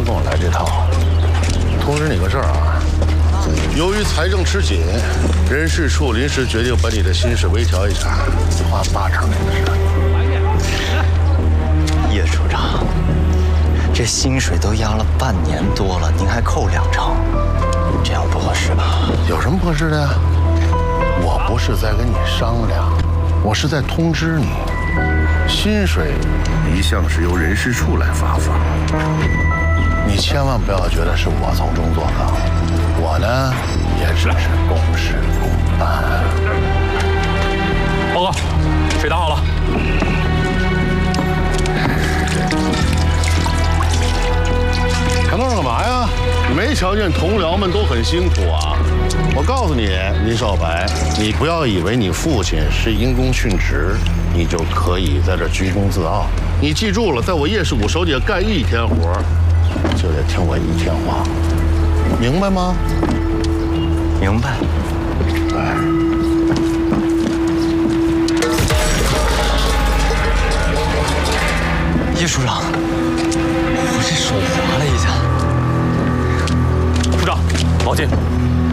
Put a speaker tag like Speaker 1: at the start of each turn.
Speaker 1: 跟我来这套。通知你个事儿啊，由于财政吃紧，人事处临时决定把你的薪水微调一下，花8成你的事。
Speaker 2: 叶处长，这薪水都压了半年多了，您还扣2成，这样不合适吧？
Speaker 1: 有什么不合适的呀？我不是在跟你商量，我是在通知你，薪水一向是由人事处来发放，你千万不要觉得是我从中作梗，我呢也只是公事公办。
Speaker 3: 报告，水打好了。
Speaker 1: 还愣着干嘛呀？你没瞧见同僚们都很辛苦啊！我告诉你，林少白，你不要以为你父亲是因公殉职，你就可以在这居功自傲。你记住了，在我叶氏谷手底下干1天活，就得听我1天话，明白吗？
Speaker 2: 明白。叶处长，我这手滑了一下。
Speaker 3: 处长，毛巾。